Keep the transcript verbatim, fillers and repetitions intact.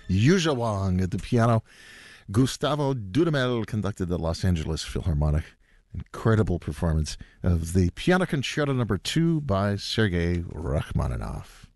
Yuja Wang at the piano. Gustavo Dudamel conducted the Los Angeles Philharmonic. Incredible performance of the Piano Concerto Number Two by Sergei Rachmaninoff.